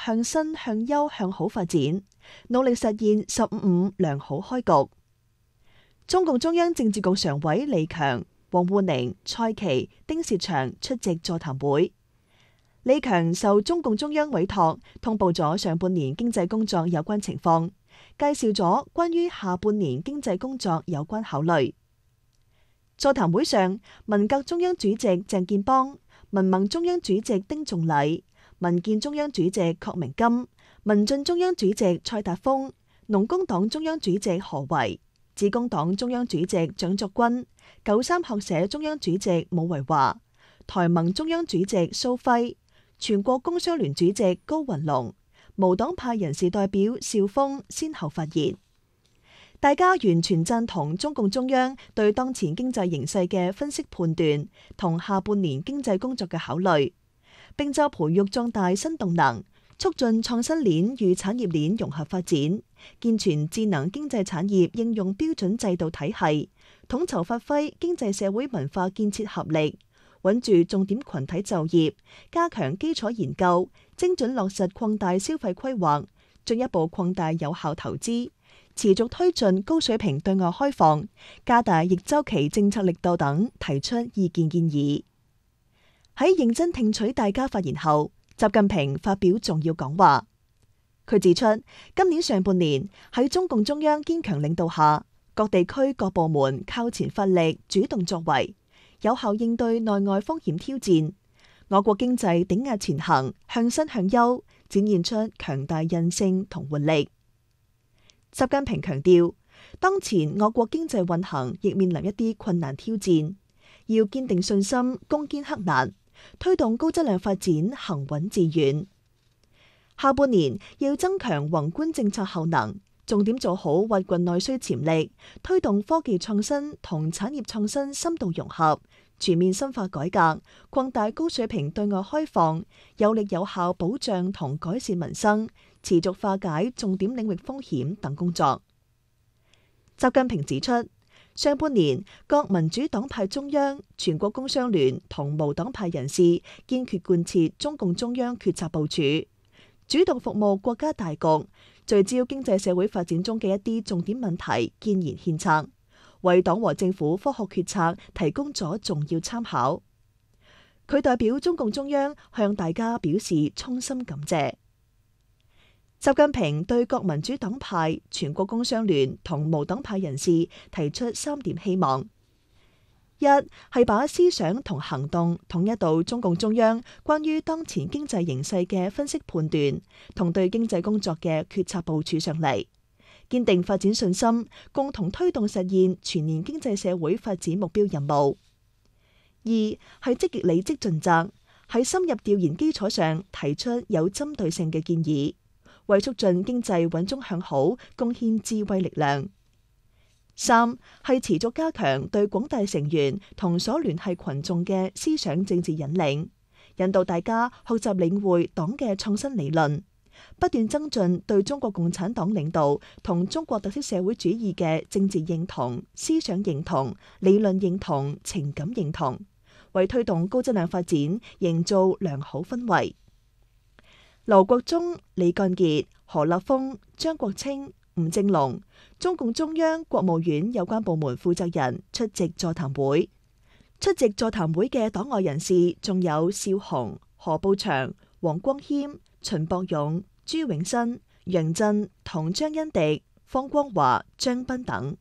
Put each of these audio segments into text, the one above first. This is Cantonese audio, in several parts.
向新、向優、向好發展，努力實現15良好開局。中共中央政治局常委李強、王滬寧、蔡奇、丁薛祥出席座談會。李強受中共中央委託，通報咗上半年經濟工作有關情況，介紹咗關於下半年經濟工作有關考慮。座談會上，文革中央主席鄭建邦、民盟中央主席丁仲禮、民建中央主席郝明金、民進中央主席蔡達峰、農工黨中央主席何維、致公黨中央主席蔣作軍、93學社中央主席武維華、台盟中央主席蘇輝、全國工商聯主席高雲龍、無黨派人士代表邵峰先後發言。大家完全贊同中共中央對當前經濟形勢嘅分析判斷同下半年經濟工作嘅考慮，並就培育壯大新動能，促進創新鏈與產業鏈融合發展，健全智能經濟產業應用標準制度體系，統籌發揮經濟社會文化建設合力，穩住重點群體就業，加強基礎研究，精準落實擴大消費規劃，進一步擴大有效投資，持續推進高水平對外開放，加大逆周期政策力度等提出意見建議。喺認真聽取大家發言後，習近平發表重要講話。佢指出，今年上半年喺中共中央堅強領導下，各地區各部門靠前發力，主動作為，有效應對內外風險挑戰。我國經濟頂壓前行，向新向優，展現出強大韌性同活力。習近平強調，當前我國經濟運行亦面臨一啲困難挑戰，要堅定信心，攻堅克難，推動高質量發展，行穩致遠。下半年要增強宏觀政策效能，重點做好挖掘內需潛力，推動科技創新同產業創新深度融合，全面深化改革，擴大高水平對外開放，有力有效保障同改善民生，持續化解重點領域風險等工作。習近平指出，上半年各民主黨派中央、全國工商聯同無黨派人士堅決貫徹中共中央決策部署，主動服務國家大局，聚焦經濟社會發展中嘅一啲重點問題，建言獻策，為黨和政府科學決策提供咗重要參考。佢代表中共中央向大家表示衷心感謝。習近平對各民主黨派、全國工商聯同無黨派人士提出3點希望：一係把思想同行動統一到中共中央關於當前經濟形勢嘅分析判斷同對經濟工作嘅決策部署上嚟，堅定發展信心，共同推動實現全年經濟社會發展目標任務。二係積極履職盡責，喺深入調研基礎上提出有針對性嘅建議，為促進經濟穩中向好貢獻智慧力量。三係持續加強對廣大成員同所聯繫群眾嘅思想政治引領，引導大家學習領會黨嘅創新理論，不斷增進對中國共產黨領導同中國特色社會主義嘅政治認同、思想認同、理論認同、情感認同，為推動高質量發展營造良好氛圍。劉國中、李幹傑、何立峰、張國清、吳政龍，中共中央、國務院有關部門負責人出席座談會。出席座談會嘅黨外人士仲有邵雄、何步祥、黃光謙、秦博勇、朱永新、楊震同張恩迪、方光華、張斌等。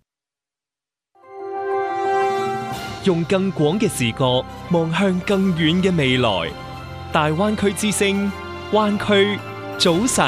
用更廣嘅視角望向更遠嘅未來，大灣區之聲，灣區早晨。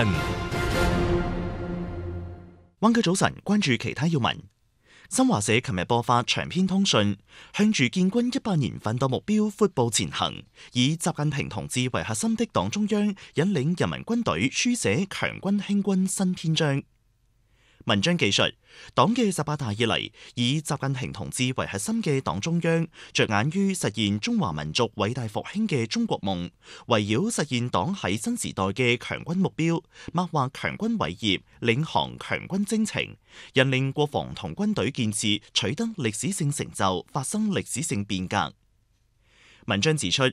灣區早晨，關注其他要聞。新華社琴日播發長篇通訊，向住建軍100年奮鬥目標闊步前行，以習近平同志為核心的黨中央引領人民軍隊書寫強軍興軍新篇章。文章記述，黨嘅18大以嚟，以習近平同志為核心嘅黨中央，着眼於實現中華民族偉大復興嘅中國夢，圍繞實現黨喺新時代嘅強軍目標，擘劃強軍偉業，領航強軍征程，引領國防同軍隊建設取得歷史性成就，發生歷史性變革。文章指出，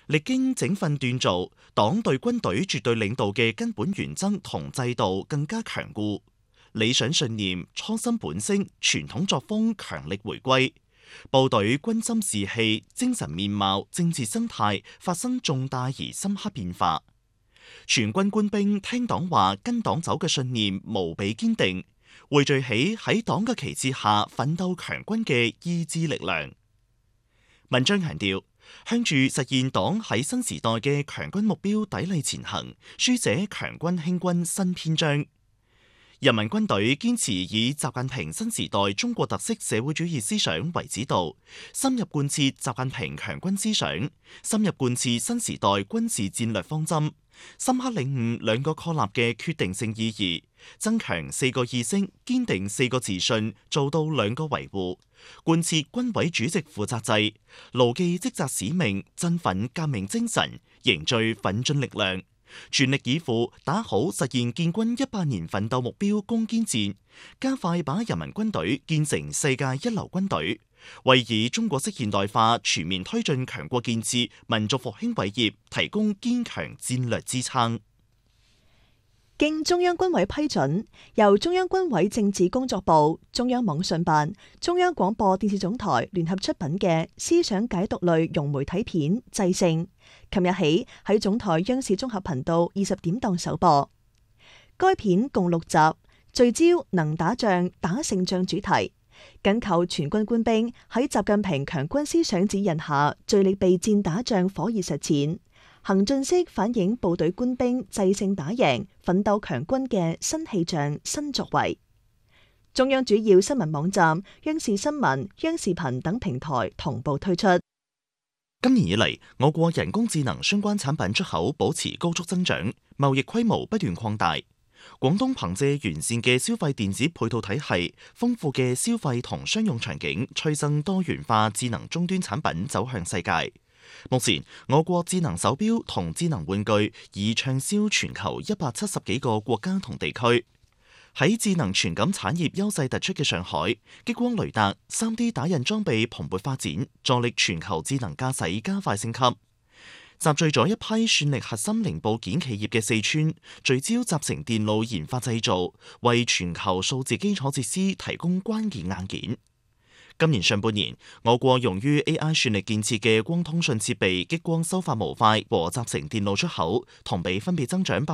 歷經整訓鍛造，黨對軍隊絕對領導嘅根本原則同制度更加強固，理想信念、初心本色、傳統作風強力回歸，部隊軍心士氣、精神面貌、政治生態發生重大而深刻變化。全軍官兵聽黨話、跟黨走嘅信念無比堅定，匯聚起喺黨嘅旗幟下奮鬥強軍嘅意志力量。文章強調，向住實現黨喺新時代嘅強軍目標砥礪前行，書寫強軍興軍新篇章。人民軍隊堅持以習近平新時代中國特色社會主義思想為指導，深入貫徹習近平強軍思想，深入貫徹新時代軍事戰略方針，深刻領悟兩個確立嘅決定性意義，增強四個意識，堅定四個自信，做到兩個維護，貫徹軍委主席負責制，牢記職責使命，振奮革命精神，凝聚奮進力量，全力以赴打好實現建軍100年奮鬥目標攻堅戰，加快把人民軍隊建成世界一流軍隊，為以中國式現代化全面推進強國建設、民族復興偉業提供堅強戰略支撐。 經中央軍委批准，由中央軍委政治工作部、中央網信辦、中央廣播電視總台聯合出品嘅思想解讀類融媒體片《制勝》，琴日起喺總台央視綜合頻道20點檔首播。該片共6集，聚焦能打仗、打勝仗主題，緊扣全軍官兵喺習近平強軍思想指引下，聚力備戰打仗火熱實踐。行進式反映部隊官兵制勝打贏、奮鬥強軍嘅新氣象、新作為。中央主要新聞網站、央視新聞、央視頻等平台同步推出。 今年以嚟，我國人工智能相關產品出口保持高速增長，貿易規模不斷擴大。廣東憑借完善嘅消費電子配套體系、豐富嘅消費同商用場景，催生多元化智能終端產品走向世界。目前，我國智能手錶同智能玩具已暢銷全球170幾個國家同地區。喺智能傳感產業優勢突出嘅上海，激光雷達、3D 打印裝備蓬勃發展，助力全球智能駕駛加快升級。集聚咗一批算力核心零部件企業嘅四川，聚焦集成電路研發製造，為全球數字基礎設施提供關鍵硬件。今年上半年，我國用於 AI 算力建設嘅光通訊設備、激光收發模塊和集成電路出口，同比分別增長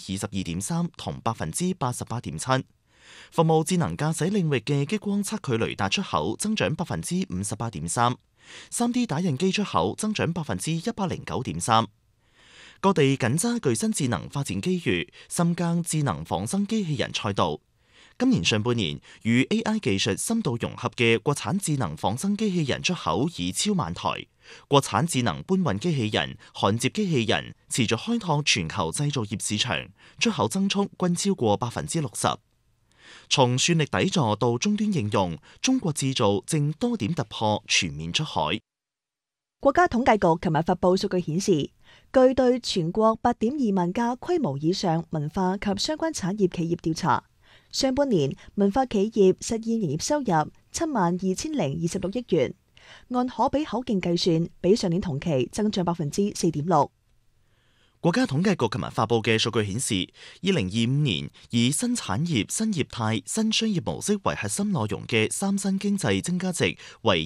22.3%同88.7%。服務智能駕駛領域嘅激光測距雷達出口增長58.3%， 3D 打印機出口增長109.3%。各地緊揸具新智能發展機遇，深耕智能仿生機器人賽道。今年上半年，與 AI 技術深度融合嘅國產智能仿生機器人出口已超萬台，國產智能搬運機器人、焊接機器人持續開拓全球製造業市場，出口增速均超過60%。從算力底座到終端應用，中國製造正多點突破，全面出海。 國家統計局琴日發佈數據顯示，據對全國8.2萬家規模以上文化及相關產業企業調查，上半年文化企業實現營業收入72026億元，按可比口徑計算，比上年同期增長4.6%。 國家統計局琴日發佈嘅數據顯示，2025年以新產業、新業態、新商業模式為核心內容嘅三新經濟增加值為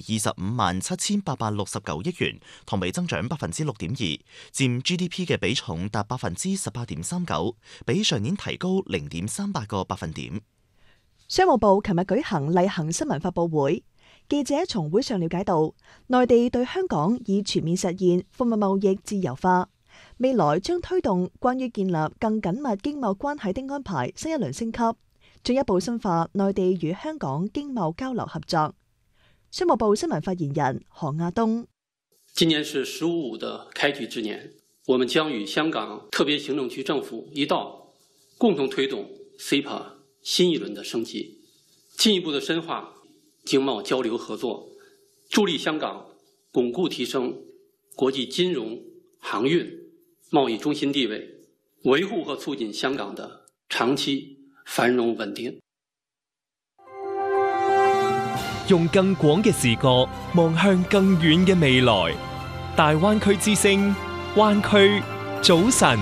257869億元，同比增長6.2%，佔 GDP 嘅比重達18.39%，比上年提高0.38個百分點。 商務部琴日舉行例行新聞發佈會，記者從會上了解到，內地對香港已全面實現貨物貿易自由化。未來將推動關於建立更緊密經貿關係的安排新一輪升級，進一步深化內地與香港經貿交流合作。商務部新聞發言人何亞東： 今年是15.5的開局之年，我們將與香港特別行政區政府一道，共同推動 CEPA 新一輪的升級，進一步的深化經貿交流合作，助力香港鞏固提升國際金融、航運、貿易中心地位，維護和促進香港的長期繁榮穩定。 用更廣嘅視角望向更遠嘅未來，大灣區之聲灣區早晨。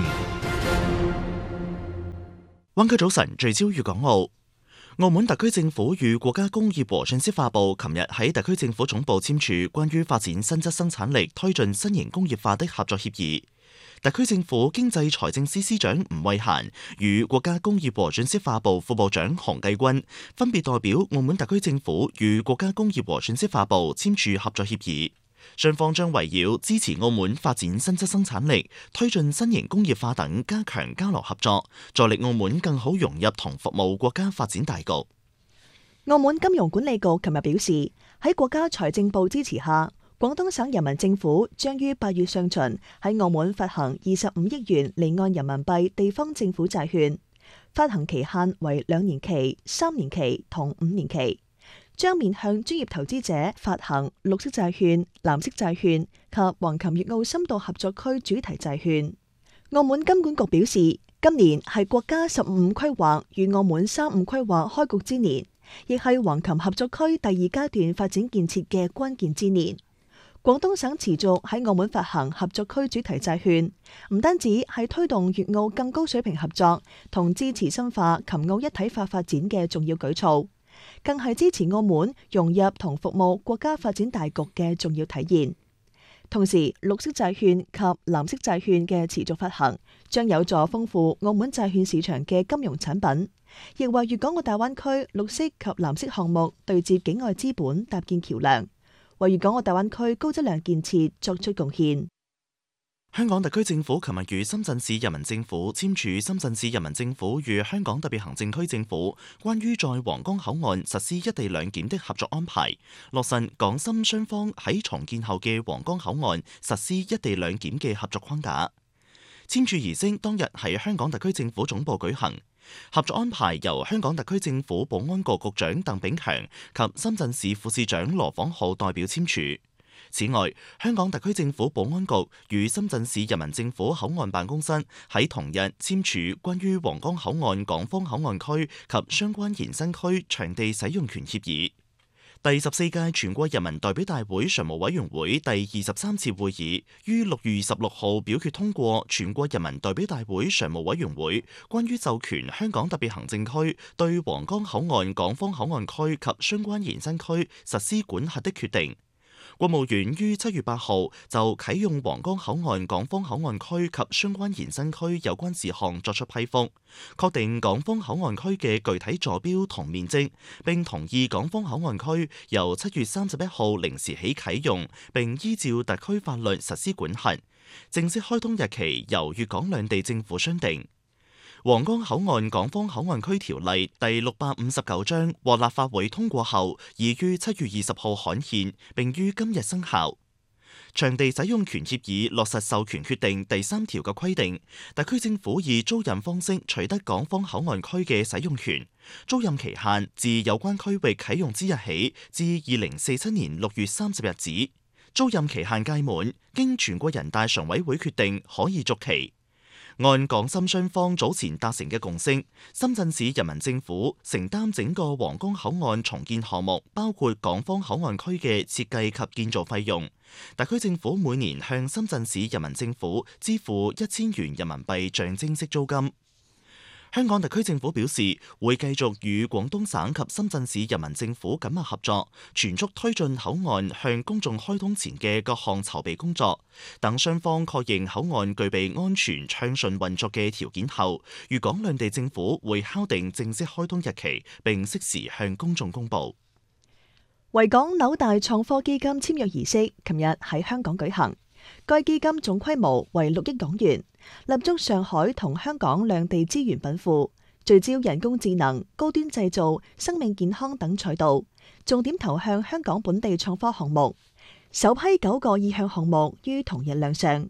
灣區早晨聚焦粵港澳。澳門特區政府與國家工業和信息化部琴日喺特區政府總部簽署關於發展新質生產力、推進新型工業化的合作協議。特區政府經濟財政司司長吳惠嫻與國家工業和信息化部副部長洪繼軍分別代表澳門特區政府與國家工業和信息化部簽署合作協議。雙方將圍繞支持澳門發展新質生產力、推進新型工業化等加強交流合作，助力澳門更好融入同服務國家發展大局。 澳門金融管理局琴日表示，喺國家財政部支持下，廣東省人民政府將於8月上旬喺澳門發行25億元離岸人民幣地方政府債券，發行期限為2年期、3年期同5年期。將面向專業投資者發行綠色債券、藍色債券及橫琴粵澳深度合作區主題債券。澳門金管局表示，今年係國家15規劃與澳門35規劃開局之年，亦係橫琴合作區第2階段發展建設嘅關鍵之年。廣東省持續喺澳門發行合作區主題債券，唔單止係推動粵澳更高水平合作同支持深化琴澳一體化發展嘅重要舉措，更係支持澳門融入同服務國家發展大局嘅重要體現。同時，綠色債券及藍色債券嘅持續發行，將有助豐富澳門債券市場嘅金融產品，亦為粵港澳大灣區綠色及藍色項目對接境外資本搭建橋樑，為粵港澳大灣區高質量建設作出貢獻。 香港特區政府琴日與深圳市人民政府簽署深圳市人民政府與香港特別行政區政府關於在皇崗口岸實施一地兩檢的合作安排，落實港深雙方喺重建後嘅皇崗口岸實施一地兩檢嘅合作框架。簽署儀式當日喺香港特區政府總部舉行，合作安排由香港特區政府保安局局長鄧炳強及深圳市副市長羅訪浩代表簽署。此外，香港特區政府保安局與深圳市人民政府口岸辦公室喺同日簽署關於皇崗口岸港方口岸區及相關延伸區場地使用權協議。第14屆全國人民代表大會常務委員會第23次會議於6月26號表決通過全國人民代表大會常務委員會關於授權香港特別行政區對皇崗口岸港方口岸區及相關延伸區實施管轄的決定。國務院於7月8號就啟用皇崗口岸港方口岸區及相關延伸區有關事項作出批覆，確定港方口岸區嘅具體坐標同面積，並同意港方口岸區由7月31號零時起啟用，並依照特區法律實施管轄。正式開通日期由粵港兩地政府商定。皇崗口岸港方口岸區條例第659章獲立法會通過後，已於7月20號刊憲，並於今日生效。場地使用權協議落實授權決定第3條嘅規定，特區政府以租賃方式取得港方口岸區嘅使用權，租賃期限自有關區域啟用之日起至2047年6月30日止。租賃期限屆滿，經全國人大常委會決定可以續期。按港深雙方早前達成嘅共識，深圳市人民政府承擔整個皇崗口岸重建項目，包括港方口岸區嘅設計及建造費用。特區政府每年向深圳市人民政府支付1000元人民幣象徵式租金。香港特區政府表示，會繼續與廣東省及深圳市人民政府緊密合作，全速推進口岸向公眾開通前嘅各項籌備工作。等雙方確認口岸具備安全暢順運作嘅條件後，粵港兩地政府會敲定正式開通日期，並適時向公眾公佈。 維港紐大創科基金簽約儀式琴日喺香港舉行。該基金總規模為6億港元，立足上海同香港兩地資源稟賦，聚焦人工智能、高端製造、生命健康等賽道，重點投向香港本地創科項目。首批9個意向項目於同日亮相。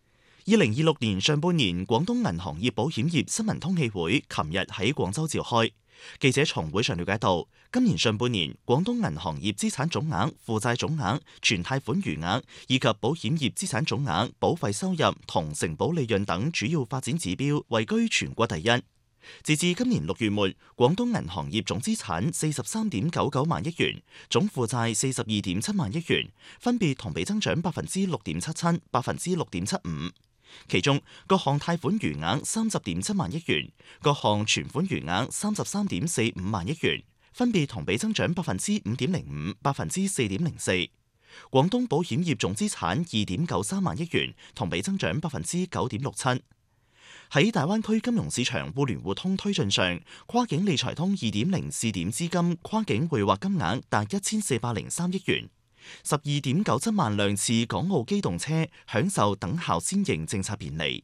2026年上半年，廣東銀行業保險業新聞通氣會琴日喺廣州召開。記者從會上了解到，今年上半年廣東銀行業資產總額、負債總額、全貸款餘額以及保險業資產總額、保費收入同承保利潤等主要發展指標位居全國第一。截至今年6月末，廣東銀行業總資產43.99萬億元，總負債42.7萬億元，分別同比增長6.77%、6.75%。 其中各項貸款餘額30.7萬億元，各項存款餘額33.45萬億元，分別同比增長5.05%、4.04%。廣東保險業總資產2.93萬億元，同比增長9.67%。喺大灣區金融市場互聯互通推進上，跨境理財通2.0試點資金跨境匯劃金額達1403億元，12.97萬輛次港澳機動車享受等效先認政策便利。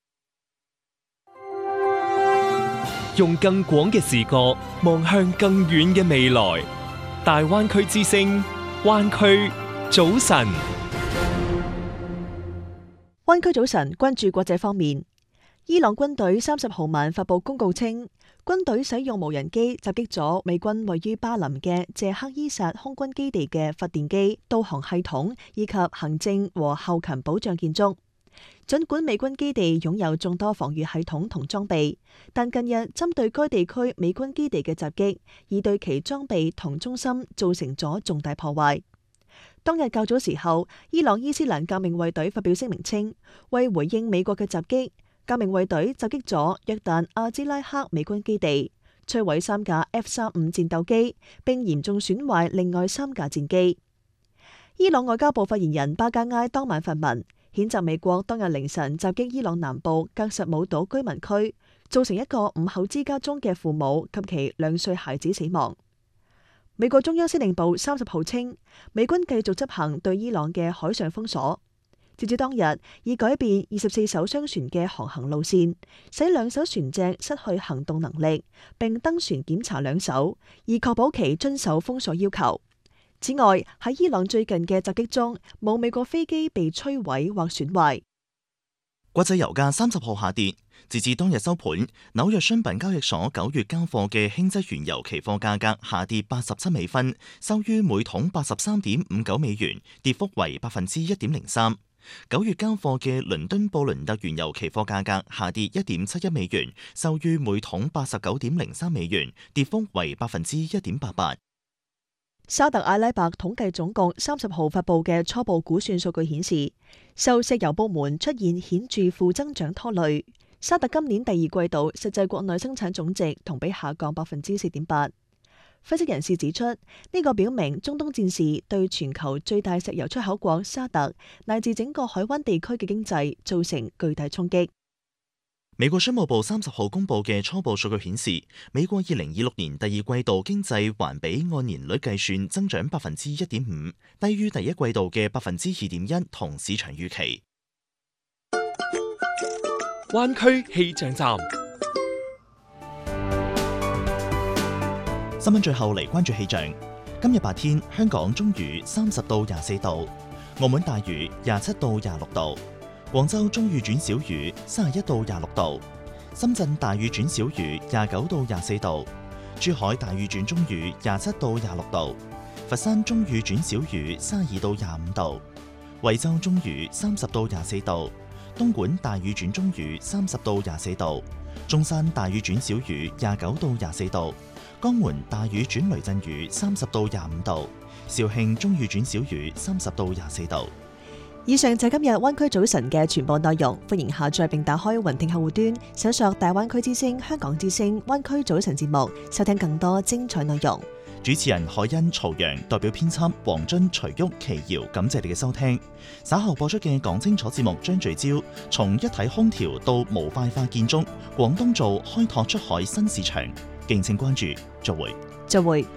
用更廣嘅視角望向更遠嘅未來，大灣區之聲，灣區早晨。 灣區早晨，關注國際方面。伊朗軍隊30號晚發佈公告稱，軍隊使用無人機襲擊咗美軍位於巴林嘅謝克伊薩空軍基地嘅發電機、導航系統以及行政和後勤保障建築。儘管美軍基地擁有眾多防禦系統同裝備，但近日針對該地區美軍基地嘅襲擊，已對其裝備同中心造成咗重大破壞。當日較早時候，伊朗伊斯蘭革命衛隊發表聲明稱，為回應美國嘅襲擊，革命衛隊襲擊咗約旦阿茲拉克美軍基地，摧毀3架 F-35戰鬥機，並嚴重損壞另外3架戰機。伊朗外交部發言人巴加埃當晚發文，譴責美國當日凌晨襲擊伊朗南部格什姆島居民區，造成一個5口之家中嘅父母及其2歲孩子死亡。美國中央司令部30號稱，美軍繼續執行對伊朗嘅海上封鎖。截至當日，已改變24艘商船嘅航行路線，使2艘船隻失去行動能力，並登船檢查2艘，以確保其遵守封鎖要求。此外，喺伊朗最近嘅襲擊中，冇美國飛機被摧毀或損壞。 國際油價30號下跌，截至當日收盤，紐約商品交易所9月交貨嘅輕質原油期貨價格下跌87美分，收於每桶83.59美元，跌幅為1.03%。9月交貨嘅倫敦布倫特原油期貨價格下跌1.71美元，收於每桶89.03美元，跌幅為1.88%。 沙特阿拉伯統計總局30號發佈嘅初步估算數據顯示，受石油部門出現顯著負增長拖累，沙特今年第2季度實際國內生產總值同比下降4.8%。分析人士指出，呢個表明中東戰事對全球最大石油出口國沙特乃至整個海灣地區嘅經濟造成巨大衝擊。 美國商務部30號公佈嘅初步數據顯示，美國2026年第2季度經濟環比按年率計算增長1.5%，低於第1季度嘅2.1%同市場預期。 灣區氣象站。 新聞最後嚟關注氣象。今日白天香港中雨30到24度，澳門大雨27到26度，廣州中雨轉小雨31到26度，深圳大雨轉小雨29到24度，珠海大雨轉中雨27到26度，佛山中雨轉小雨32到25度，惠州中雨30到24度，東莞大雨轉中雨30到24度，中山大雨轉小雨29到24度，江門大雨轉雷陣雨30到25度，肇慶中雨轉小雨30到24度。 以上就係今日灣區早晨嘅全部內容，歡迎下載並打開雲聽客戶端，搜索大灣區之聲、香港之聲、灣區早晨節目，收聽更多精彩內容。 主持人海欣、曹陽，代表編輯黃津、徐旭、奇瑤，感謝你嘅收聽。稍後播出嘅講清楚節目將聚焦從一體空調到模塊化建築，廣東做開拓出海新市場。敬請關注，再會。 再會。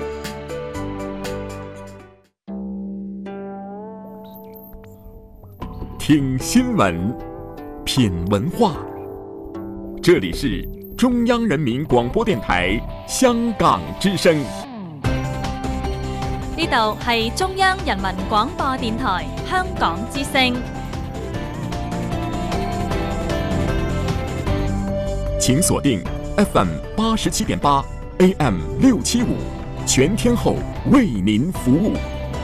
聽新聞，品文化，這裡是中央人民廣播電台香港之聲。 呢度係中央人民廣播電台香港之聲。 請鎖定 FM 87.8 AM 675，全天候為您服務。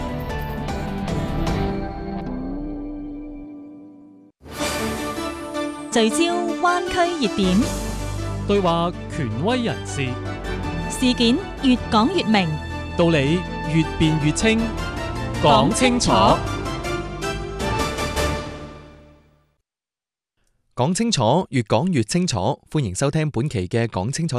聚焦灣區熱點， 對話權威人士， 事件越講越明， 道理越辯越清，講清楚。 講清楚，越講越清楚。歡迎收聽本期嘅講清楚